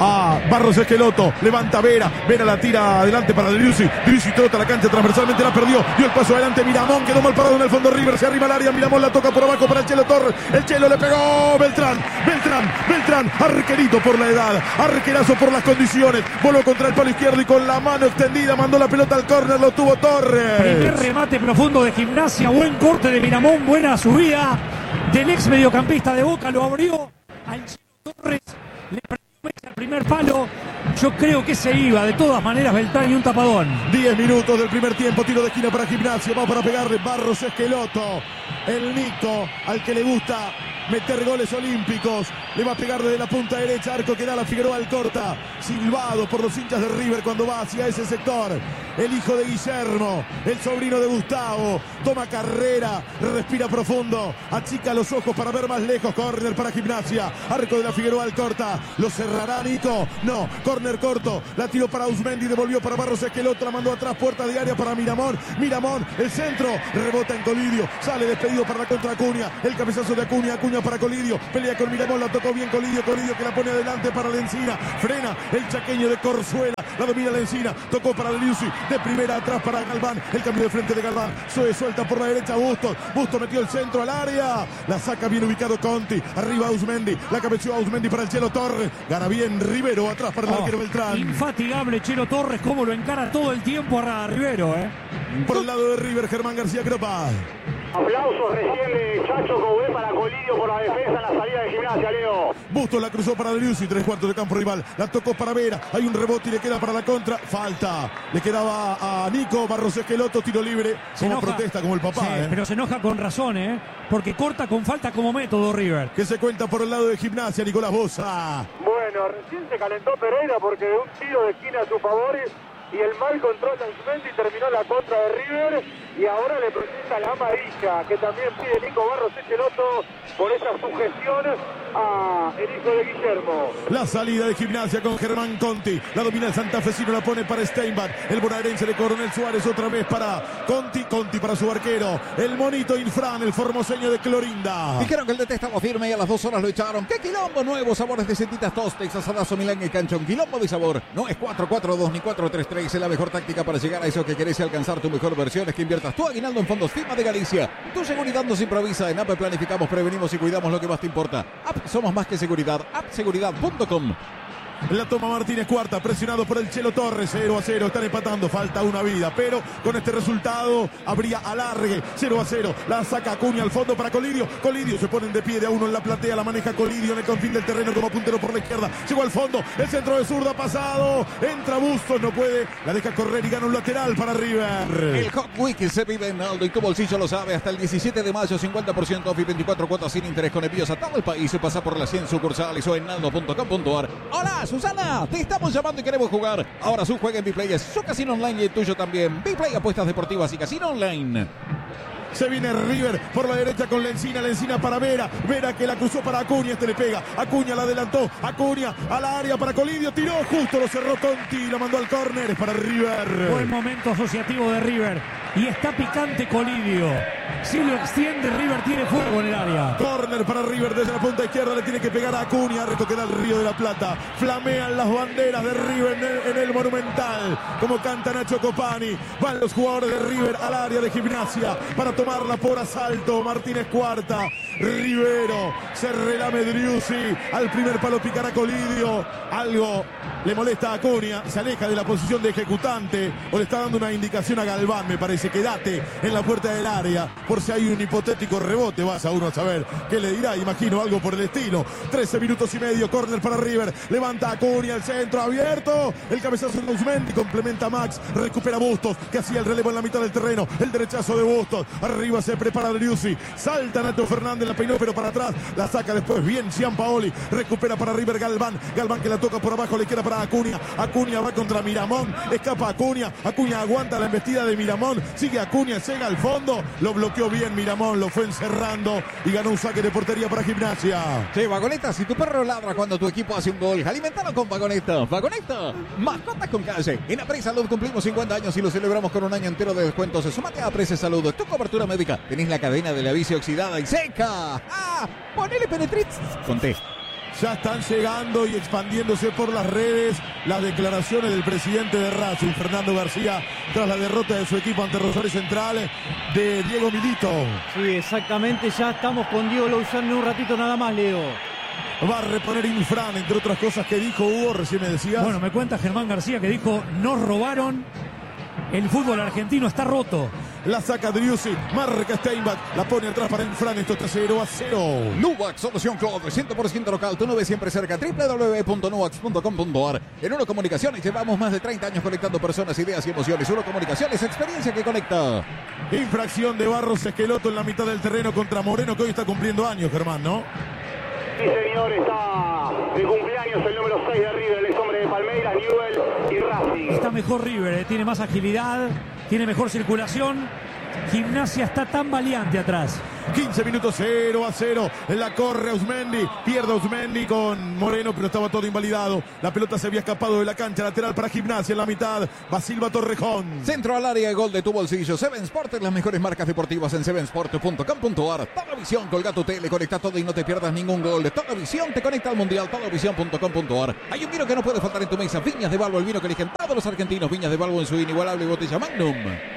a Barros Esqueloto, levanta Vera, Vera la tira adelante para Driussi, Driussi trota la cancha transversalmente, la perdió, dio el paso adelante, Miramón quedó mal parado en el fondo, River se arriba al área, Miramón la toca por abajo para el Chelo Torres, el Chelo le pegó, Beltrán, Beltrán, Beltrán, arquerito por la edad, arquerazo por las condiciones, voló contra el palo izquierdo y con la mano extendida mandó la pelota al córner, lo tuvo Torres. Primer remate profundo de Gimnasia, buen corte de Miramón, buena subida del ex mediocampista de Boca, lo abrió al Chelo Torres, le perdió el primer palo, yo creo que se iba de todas maneras Beltrán y un tapadón. diez minutos del primer tiempo, tiro de esquina para Gimnasia, va para pegarle Barros Esqueloto, el Nico al que le gusta meter goles olímpicos, le va a pegar desde la punta derecha, arco que da la Figueroa Alcorta, silbado por los hinchas de River cuando va hacia ese sector, el hijo de Guillermo, el sobrino de Gustavo, toma carrera, respira profundo, achica los ojos para ver más lejos, córner para Gimnasia, arco de la Figueroa Alcorta, lo cerrará Nico, no, córner corto, la tiró para Uzmendi, devolvió para Barros Esqueloto, la mandó atrás, puerta de área para Miramón, Miramón, el centro, rebota en Colidio, sale despedido para la contra Acuña, el cabezazo de Acuña, Acuña para Colidio, pelea con Miramón, la tocó bien Colidio, Colidio que la pone adelante para Lencina, frena el chaqueño de Corzuela, la domina Lencina, tocó para Driussi, de primera atrás para Galván, el cambio de frente de Galván, Zoe suelta por la derecha Bustos, Bustos metió el centro al área, la saca bien ubicado Conti, arriba Uzmendi, la cabeció a Uzmendi para el Chelo Torres, gana bien Rivero, atrás para el oh, arquero Beltrán. Infatigable Chelo Torres, como lo encara todo el tiempo a Rivero, eh. Por el lado de River, Germán García Cropa. Aplausos recién de Chacho Coué para Colidio por la defensa en la salida de Gimnasia, Leo. Bustos la cruzó para Driussi, tres cuartos de campo rival. La tocó para Vera, hay un rebote y le queda para la contra. Falta, le quedaba a Nico, Barros Esqueloto, tiro libre. Se como enoja, protesta como el papá. Sí, eh. pero se enoja con razón, ¿eh? Porque corta con falta como método River. Que se cuenta por el lado de Gimnasia, Nicolás Bosa. Bueno, recién se calentó Pereira porque de un tiro de esquina a su favor y el mal control de Uzmendi terminó la contra de River y ahora le presenta la amarilla que también pide Nico Barros Esqueloto por esa sujeción a el hijo de Guillermo. La salida de Gimnasia con Germán Conti, la domina el santafesino, la pone para Steinbach, el bonaerense de Coronel Suárez otra vez para Conti, Conti para su arquero, el monito Infran, el formoseño de Clorinda. Dijeron que el D T estaba firme y a las dos horas lo echaron. ¡Qué quilombo! Nuevos sabores de sentitas Tostex, asadazo, milán y canchón. Quilombo de sabor. No es cuatro cuatro dos ni cuatro tres tres. Es la mejor táctica para llegar a eso que querés y alcanzar tu mejor versión. Es que inviertas tu aguinaldo en Fondos Fima de Galicia. Tu seguridad nos improvisa. En A P planificamos, prevenimos y cuidamos lo que más te importa. A P somos más que seguridad. app seguridad punto com. La toma Martínez Cuarta, presionado por el Chelo Torres, cero a cero, están empatando, falta una vida, pero con este resultado habría alargue, cero a cero, la saca Acuña al fondo para Colidio, Colidio se ponen de pie de a uno en la platea, la maneja Colidio en el confín del terreno como puntero por la izquierda, llegó al fondo, el centro de zurda pasado, entra Bustos, no puede, la deja correr y gana un lateral para River. El Hot Week se vive en Aldo y tu bolsillo lo sabe, hasta el diecisiete de mayo, cincuenta por ciento off y veinticuatro cuotas sin interés con envíos a todo el país, se pasa por las cien sucursales o en aldo punto com punto ar. ¡Hola! Susana, te estamos llamando y queremos jugar. Ahora su juega en Bplay, es su casino online y el tuyo también. Bplay, apuestas deportivas y casino online. Se viene River por la derecha con Lencina, Lencina para Vera, Vera que la cruzó para Acuña, este le pega, Acuña la adelantó, Acuña a la área para Colidio, tiró, justo lo cerró Conti, lo mandó al córner para River. Buen momento asociativo de River y está picante Colidio. Si lo extiende, River tiene fuego en el área. Córner para River desde la punta izquierda, le tiene que pegar a Acuña, arco que da el Río de la Plata. Flamean las banderas de River en el, en el Monumental, como canta Nacho Copani. Van los jugadores de River al área de Gimnasia para tomarla por asalto. Martínez Cuarta, Rivero, se relame Driussi, al primer palo picará Colidio. Algo le molesta a Acuña, se aleja de la posición de ejecutante o le está dando una indicación a Galván, me parece, quédate en la puerta del área por si hay un hipotético rebote, vas a uno a saber qué le dirá, imagino algo por el estilo. trece minutos y medio, córner para River, levanta Acuña, el centro abierto, el cabezazo de Uzmendi, complementa Max, recupera Bustos, que hacía el relevo en la mitad del terreno, el derechazo de Bustos, arriba se prepara Driussi, salta Nacho Fernández, la peinó pero para atrás, la saca después bien Gianpaoli, recupera para River Galván, Galván que la toca por abajo, le queda para Acuña, Acuña va contra Miramón, escapa Acuña, Acuña aguanta la embestida de Miramón, sigue Acuña, llega al fondo, lo bloqueó bien Miramón, lo fue encerrando y ganó un saque de portería para Gimnasia. Sí, Vagoneta, si tu perro ladra cuando tu equipo hace un gol, alimentalo con Vagoneta. Vagoneta, mascotas con calle. En Apres Salud cumplimos cincuenta años y lo celebramos con un año entero de descuentos. Sumate a Apres Salud, tu cobertura médica. Tenés la cadena de la bici oxidada y seca. ¡Ah! Ponele Penetrix. Conté. Ya están llegando y expandiéndose por las redes las declaraciones del presidente de Racing, Fernando García, tras la derrota de su equipo ante Rosario Central, de Diego Milito. Sí, exactamente, ya estamos con Diego Lozano en un ratito nada más, Leo. Va a reponer Infran, entre otras cosas que dijo Hugo, recién me decías. Bueno, me cuenta Germán García que dijo, nos robaron, el fútbol argentino está roto. La saca Driussi, marca Steinbach, la pone atrás para Infran, esto está cero a cero. Nuvax, solución Cloud, cien por ciento local, tu nube siempre cerca, doble u doble u doble u punto nuvax punto com punto a r. En Uno Comunicaciones llevamos más de treinta años conectando personas, ideas y emociones. Uno Comunicaciones, experiencia que conecta. Infracción de Barros Esqueloto en la mitad del terreno contra Moreno, que hoy está cumpliendo años, Germán, ¿no? Sí, señor, está de cumpleaños el número seis de River, el ex hombre de Palmeiras, Newell y Racing. Está mejor River, eh, tiene más agilidad, tiene mejor circulación. Gimnasia está tan valiente atrás. quince minutos, cero a cero. La corre Ausmendi. Pierde Ausmendi con Moreno, pero estaba todo invalidado. La pelota se había escapado de la cancha. Lateral para Gimnasia en la mitad. Va Silva Torrejón. Centro al área y gol de tu bolsillo. Seven Sport, las mejores marcas deportivas en seven sport punto com punto a r. Televisión, colga tu tele, conecta todo y no te pierdas ningún gol. De Televisión te conecta al Mundial. Televisión punto com punto a r. Hay un vino que no puede faltar en tu mesa. Viñas de Balbo, el vino que eligen todos los argentinos. Viñas de Balbo en su inigualable botella Magnum.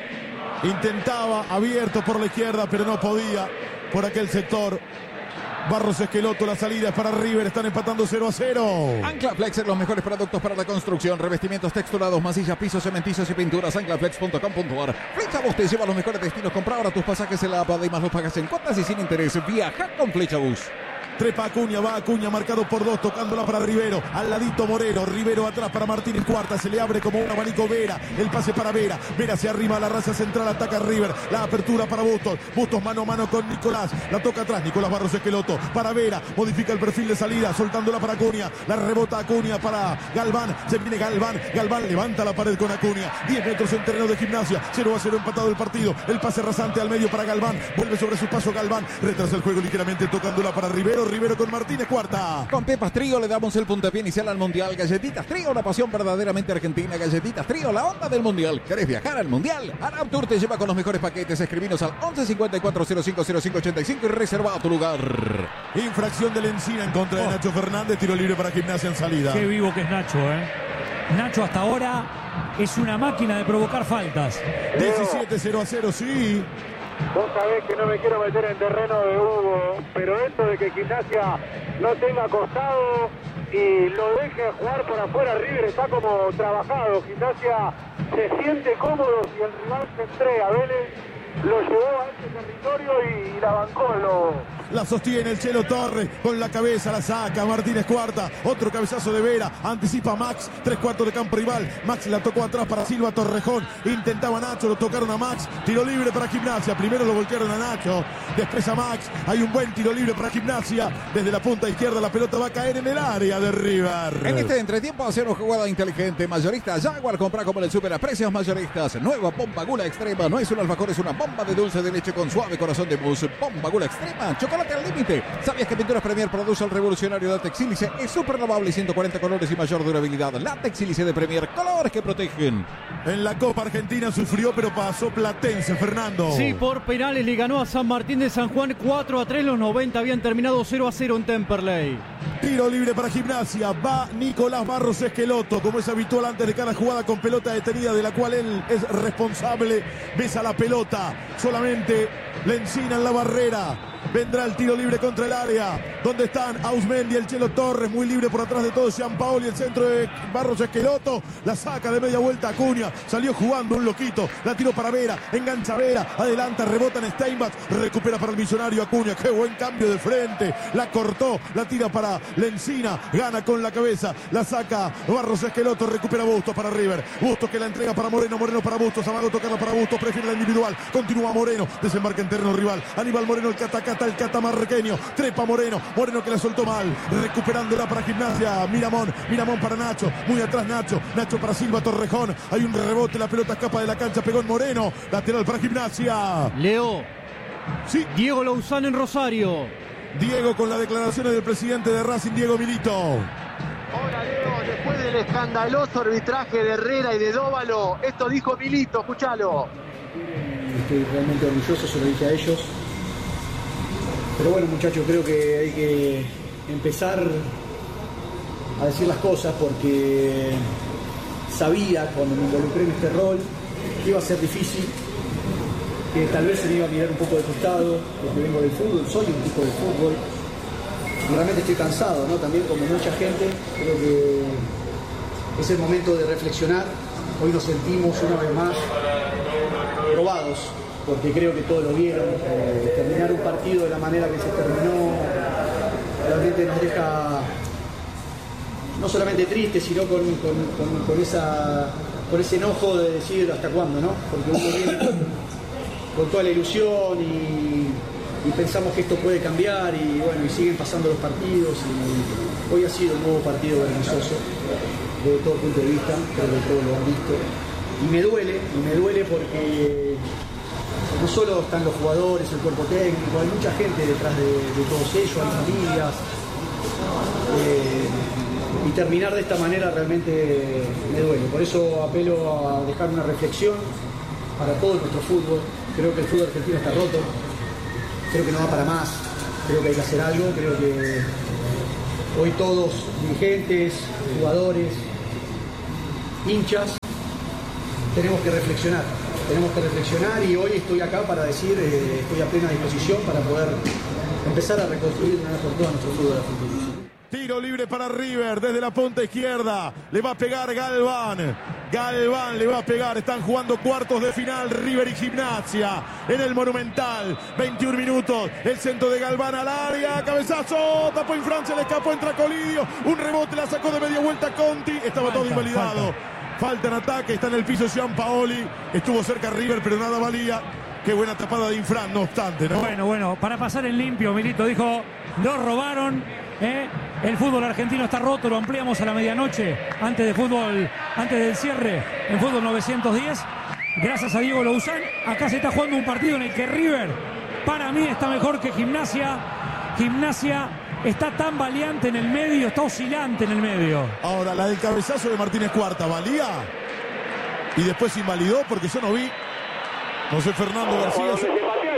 Intentaba abierto por la izquierda, pero no podía por aquel sector. Barros Esqueloto, la salida es para River, están empatando cero a cero. Anclaflex, los mejores productos para la construcción, revestimientos texturados, masillas, pisos, cementizos y pinturas. Anclaflex punto com punto a r. Flecha Bus te lleva a los mejores destinos. Compra ahora tus pasajes en la app y más los pagas en cuotas y sin interés. Viaja con Flecha Bus. Trepa Acuña, va Acuña, marcado por dos, tocándola para Rivero, al ladito Moreno, Rivero atrás para Martínez Cuarta, se le abre como un abanico Vera, el pase para Vera, Vera se arrima a la raza central, ataca River, la apertura para Bustos, Bustos mano a mano con Nicolás, la toca atrás, Nicolás Barros Esqueloto, para Vera, modifica el perfil de salida, soltándola para Acuña, la rebota Acuña para Galván, se viene Galván, Galván levanta la pared con Acuña, diez metros en terreno de Gimnasia, cero a cero empatado el partido, el pase rasante al medio para Galván, vuelve sobre su paso Galván, retrasa el juego ligeramente tocándola para Rivero, Rivero con Martínez Cuarta. Con Pepas Trío le damos el puntapié inicial al Mundial. Galletitas Trío, una pasión verdaderamente argentina. Galletitas Trío, la onda del Mundial. ¿Querés viajar al Mundial? Arab Tour te lleva con los mejores paquetes. Escribinos al once cincuenta y cuatro cero cinco cero cinco ochenta y cinco y reserva tu lugar. Infracción de Lencina en contra de Oh. Nacho Fernández. Tiro libre para Gimnasia en salida. Qué vivo que es Nacho, ¿eh? Nacho hasta ahora es una máquina de provocar faltas. diecisiete cero a cero, sí. Vos sabés que no me quiero meter en terreno de Hugo, pero esto de que Gimnasia no tenga costado y lo deje jugar por afuera, River está como trabajado. Gimnasia se siente cómodo y el rival se entrega. Vélez lo llevó a este territorio y la bancó el Lobo. La sostiene el Chelo Torres con la cabeza, la saca Martínez Cuarta, otro cabezazo de Vera, anticipa Max, tres cuartos de campo rival, Max la tocó atrás para Silva Torrejón, intentaba Nacho, lo tocaron a Max, tiro libre para Gimnasia, primero lo voltearon a Nacho, después a Max, hay un buen tiro libre para Gimnasia, desde la punta izquierda la pelota va a caer en el área de River. En este entretiempo hacer una jugada inteligente, mayorista Jaguar, compra como en el super a precios mayoristas, nueva bomba Gula Extrema, no es un alfajor, es una bomba de dulce de leche con suave corazón de mousse, bomba Gula Extrema, chocolate al límite. ¿Sabías que Pinturas Premier produce el revolucionario látex sílice? Es súper lavable, ciento cuarenta colores y mayor durabilidad. Látex sílice de Premier, colores que protegen. En la Copa Argentina sufrió, pero pasó Platense, Fernando. Sí, por penales le ganó a San Martín de San Juan cuatro a tres. Los noventa habían terminado cero a cero en Temperley. Tiro libre para Gimnasia, va Nicolás Barros Esqueloto, como es habitual antes de cada jugada con pelota detenida de la cual él es responsable, besa la pelota, solamente le encina en la barrera. Vendrá el tiro libre contra el área, donde están Ausmendi, el Chelo Torres, muy libre por atrás de todo Gianpaoli, el centro de Barros Esqueloto, la saca de media vuelta Acuña, salió jugando un loquito, la tiró para Vera, engancha Vera, adelanta, rebota en Steinbach, recupera para el millonario Acuña, qué buen cambio de frente, la cortó, la tira para Lencina, gana con la cabeza, la saca Barros Esqueloto, recupera Bustos para River, Bustos que la entrega para Moreno, Moreno para Bustos, Amago tocarla para Bustos, prefiere la individual, continúa Moreno, desembarca en terreno rival, Aníbal Moreno el que ataca Acá el catamarqueño, trepa Moreno, Moreno que la soltó mal, recuperándola para Gimnasia, Miramón, Miramón para Nacho, muy atrás Nacho, Nacho para Silva Torrejón, hay un rebote, la pelota escapa de la cancha, pegó en Moreno, lateral para Gimnasia. Leo. Sí. Diego Louzán en Rosario. Diego con las declaraciones del presidente de Racing, Diego Milito. Hola Leo, después del escandaloso arbitraje de Herrera y de Dóvalo, esto dijo Milito, escúchalo. Estoy realmente orgulloso, se lo dije a ellos. Pero bueno, muchachos, creo que hay que empezar a decir las cosas porque sabía cuando me involucré en este rol que iba a ser difícil, que tal vez se me iba a mirar un poco de costado, porque vengo del fútbol, soy un tipo de fútbol y realmente estoy cansado, ¿no? También como mucha gente, creo que es el momento de reflexionar. Hoy nos sentimos una vez más probados, porque creo que todos lo vieron. Eh, terminar un partido de la manera que se terminó realmente nos deja no solamente tristes, sino con, con, con, con, esa, con ese enojo de decir hasta cuándo, ¿no? Porque uno viene con, con toda la ilusión y, y pensamos que esto puede cambiar y bueno, y siguen pasando los partidos y hoy ha sido un nuevo partido vergonzoso desde todo punto de vista, creo que todos lo han visto. Y me duele, y me duele porque no solo están los jugadores, el cuerpo técnico, hay mucha gente detrás de, de todos ellos, hay familias. Eh, y terminar de esta manera realmente me duele. Por eso apelo a dejar una reflexión para todo nuestro fútbol. Creo que el fútbol argentino está roto, creo que no va para más, creo que hay que hacer algo, creo que hoy todos, dirigentes, jugadores, hinchas, tenemos que reflexionar, tenemos que reflexionar y hoy estoy acá para decir, eh, estoy a plena disposición para poder empezar a reconstruir una vez por todas nuestro fútbol argentino. Tiro libre para River desde la punta izquierda, le va a pegar Galván, Galván le va a pegar, están jugando cuartos de final River y Gimnasia en el Monumental, veintiún minutos, el centro de Galván al área, cabezazo, tapó en Francia, le escapó, entra Colidio, un rebote, la sacó de media vuelta Conti, estaba falta, todo invalidado. Falta. Falta en ataque, está en el piso Gianpaoli, estuvo cerca River pero nada valía. Qué buena tapada de Infran, no obstante, ¿no? Bueno, bueno, para pasar en limpio, Milito dijo, nos robaron, ¿eh? El fútbol argentino está roto, lo ampliamos a la medianoche, antes de fútbol, antes del cierre, en fútbol novecientos diez, gracias a Diego Louzán, acá se está jugando un partido en el que River, para mí, está mejor que Gimnasia, Gimnasia está tan valiente en el medio, está oscilante en el medio. Ahora, la del cabezazo de Martínez Cuarta, ¿valía? Y después invalidó porque yo no vi. No sé, Fernando García. Se...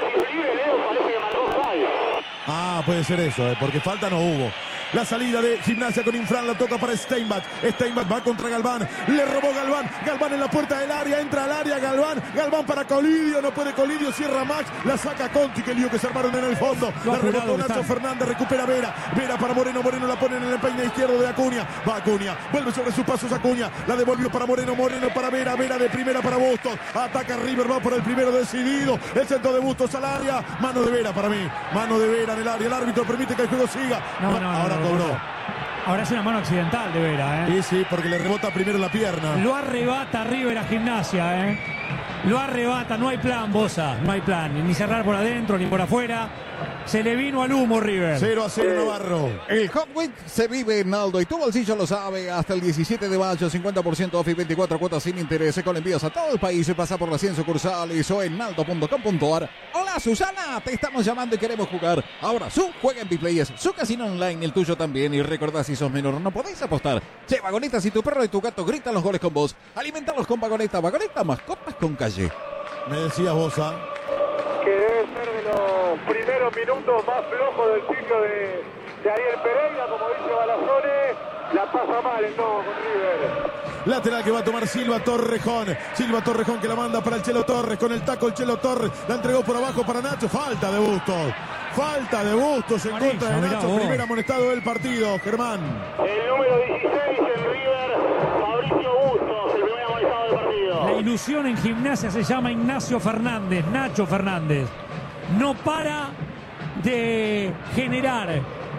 Ah, puede ser eso, ¿eh? Porque falta no hubo. La salida de Gimnasia con Infran la toca para Steinbach. Steinbach va contra Galván. Le robó Galván. Galván en la puerta del área. Entra al área Galván. Galván para Colidio. No puede Colidio. Cierra Max. La saca Conti. Qué lío que se armaron en el fondo. La rebotó Nacho Fernández. Recupera Vera. Vera para Moreno. Moreno la pone en el empeine izquierdo de Acuña. Va Acuña. Vuelve sobre sus pasos Acuña. La devolvió para Moreno. Moreno para Vera. Vera de primera para Bustos. Ataca River. Va por el primero decidido. El centro de Bustos al área. Mano de Vera para mí. Mano de Vera en el área. El árbitro permite que el juego siga. No, no, ahora no, cobró. No. Ahora es una mano accidental de Vera, ¿eh? Sí, sí, porque le rebota primero la pierna. Lo arrebata River a Gimnasia, ¿eh? Lo arrebata, no hay plan, Bosa, no hay plan. Ni cerrar por adentro, ni por afuera. Se le vino al humo River. cero a cero Navarro. El Hot Week se vive en Aldo y tu bolsillo lo sabe. Hasta el diecisiete de mayo, cincuenta por ciento off y veinticuatro cuotas sin interés con envíos a todo el país. Y pasa por las cien sucursales o en aldo punto com punto ar. Hola Susana, te estamos llamando y queremos jugar. Ahora su juega en Bplayers, su casino online, el tuyo también. Y recordá, si sos menor no podéis apostar. Che, Vagonetas, si tu perro y tu gato gritan los goles con vos, alimentalos con Vagoneta. Vagoneta, mascotas con calle. Me decías vos, ¿ah? Que debe ser de los primeros minutos más flojos del ciclo de, de Ariel Pereira, como dice Balazone, la pasa mal en todo con River. Lateral que va a tomar Silva Torrejón. Silva Torrejón que la manda para el Chelo Torres. Con el taco el Chelo Torres. La entregó por abajo para Nacho. Falta de Bustos. Falta de Bustos en contra de Nacho. Primer amonestado del partido, Germán. El número dieciséis en River, Fabricio Bustos, el primer amonestado del partido. La ilusión en Gimnasia se llama Ignacio Fernández, Nacho Fernández. No para de generar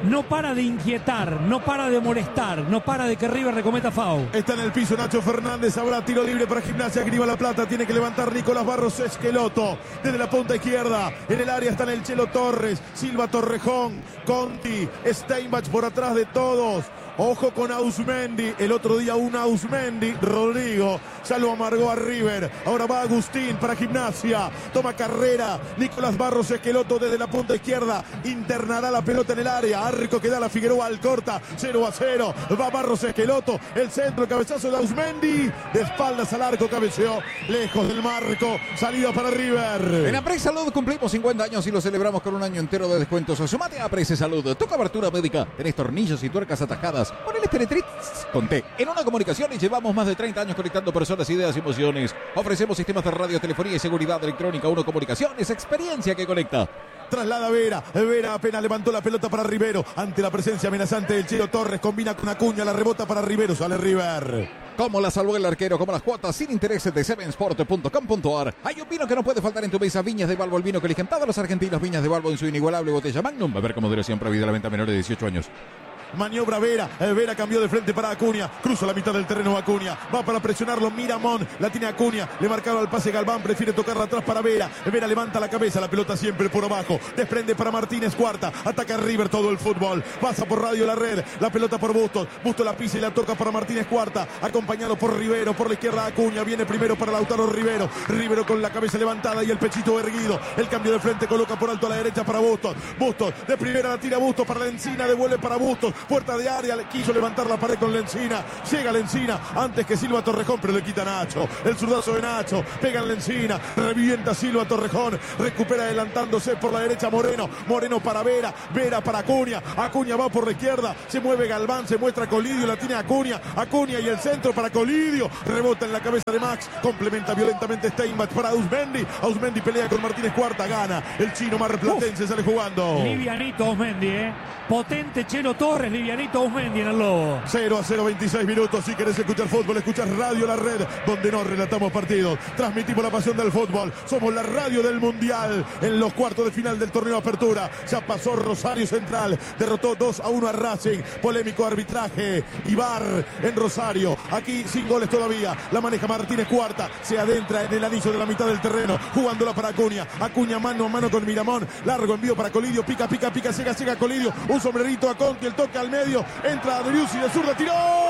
no para de inquietar, no para de molestar, no para de que River le cometa foul. Está en el piso Nacho Fernández, habrá tiro libre para Gimnasia Grima La Plata, tiene que levantar Nicolás Barros Esqueloto desde la punta izquierda, en el área están el Chelo Torres, Silva Torrejón, Conti, Steinbach por atrás de todos. Ojo con Ausmendi, el otro día un Ausmendi, Rodrigo, ya lo amargó a River, ahora va Agustín para Gimnasia, toma carrera, Nicolás Barros Esqueloto desde la punta izquierda, internará la pelota en el área, arco que da la Figueroa al corta, cero a cero, va Barros Esqueloto, el centro, cabezazo de Ausmendi, de espaldas al arco, cabeceó, lejos del marco, salida para River. En Aprey Salud cumplimos cincuenta años y lo celebramos con un año entero de descuentos. Sumate a Aprey Salud, tu cobertura médica, tenés tornillos y tuercas atajadas. Ponele Penetrix con T. En Una Comunicaciones llevamos más de treinta años conectando personas, ideas y emociones. Ofrecemos sistemas de radio, telefonía y seguridad electrónica. Una Comunicaciones, experiencia que conecta. Traslada Vera, Vera apenas levantó la pelota para Rivero, ante la presencia amenazante del Chelo Torres, combina con Acuña, la rebota para Rivero, sale River. Como la salvó el arquero, como las cuotas sin intereses de seven sport punto com punto ar. Hay un vino que no puede faltar en tu mesa, Viñas de Balbo, el vino que eligen todos los argentinos. Viñas de Balbo en su inigualable botella Magnum. Beber con moderación, prohibida la venta a menores de dieciocho años. Maniobra Vera, Vera cambió de frente para Acuña, cruza la mitad del terreno Acuña, va para presionarlo Miramón, la tiene Acuña, le marcaba el pase Galván, prefiere tocarla atrás para Vera, Vera levanta la cabeza, la pelota siempre por abajo, desprende para Martínez Cuarta, ataca River todo el fútbol, pasa por Radio La Red, la pelota por Bustos, Bustos la pisa y la toca para Martínez Cuarta, acompañado por Rivero, por la izquierda Acuña, viene primero para Lautaro Rivero, Rivero con la cabeza levantada y el pechito erguido, el cambio de frente coloca por alto a la derecha para Bustos, Bustos de primera la tira Bustos para la Encina, devuelve para Bustos, puerta de área, le quiso levantar la pared con Lencina, llega Lencina antes que Silva Torrejón, pero le quita Nacho, el zurdazo de Nacho, pega en Lencina, revienta Silva Torrejón, recupera adelantándose por la derecha Moreno, Moreno para Vera, Vera para Acuña, Acuña va por la izquierda, se mueve Galván, se muestra Colidio, la tiene Acuña, Acuña y el centro para Colidio, rebota en la cabeza de Max, complementa violentamente Steinbach para Ausmendi, Ausmendi pelea con Martínez Cuarta, gana, el chino marplatense sale jugando. Livianito Ausmendi, eh. Potente Chelo Torres, livianito Ausmendi en el Lobo. cero a cero, veintiséis minutos. Si querés escuchar fútbol, escuchas Radio La Red, donde no relatamos partidos. Transmitimos la pasión del fútbol. Somos la radio del Mundial. En los cuartos de final del torneo Apertura, ya pasó Rosario Central. Derrotó dos a uno a Racing. Polémico arbitraje. Ibar en Rosario. Aquí sin goles todavía. La maneja Martínez Cuarta. Se adentra en el anillo de la mitad del terreno. Jugándola para Acuña. Acuña mano a mano con Miramón. Largo envío para Colidio. Pica, pica, pica. Llega, llega Colidio. Un sombrerito a Conti. El toque al medio. Entra Adriussi de zurda. ¡Tiró!